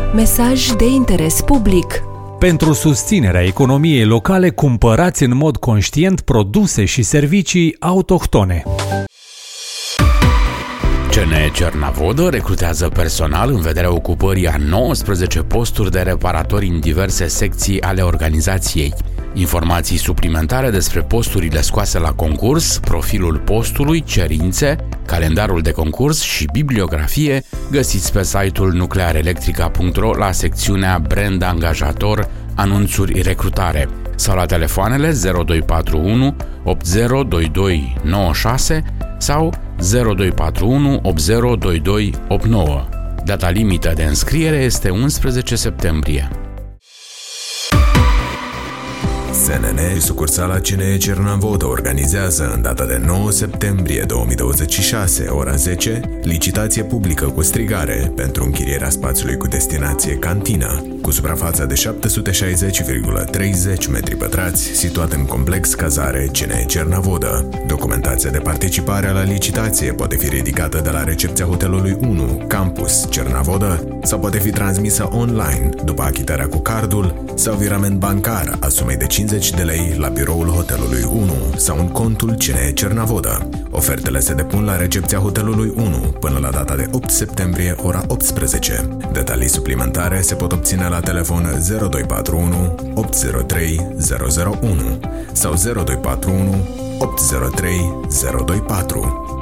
Mesaj de interes public. Pentru susținerea economiei locale, cumpărați în mod conștient produse și servicii autohtone. CNE Cernavodă recrutează personal în vederea ocupării a 19 posturi de reparatori în diverse secții ale organizației. Informații suplimentare despre posturile scoase la concurs, profilul postului, cerințe, calendarul de concurs și bibliografie găsiți pe site-ul nuclearelectrica.ro la secțiunea Brand Angajator, anunțuri recrutare sau la telefoanele 0241 802296 sau 0241 802289. Data limită de înscriere este 11 septembrie. SNN, sucursala CNE Cernavodă, organizează în data de 9 septembrie 2026, ora 10, licitație publică cu strigare pentru închirierea spațiului cu destinație Cantina, cu suprafața de 760,30 metri pătrați, situat în complex cazare CNE Cernavodă. Documentația de participare la licitație poate fi ridicată de la recepția hotelului 1, Campus Cernavodă, sau poate fi transmisă online, după achitarea cu cardul sau virament bancar a sumei de 50 de lei la biroul hotelului 1 sau în contul CNE Cernavodă. Ofertele se depun la recepția hotelului 1 până la data de 8 septembrie, ora 18. Detalii suplimentare se pot obține la telefon 0241 803 001 sau 0241 803 024.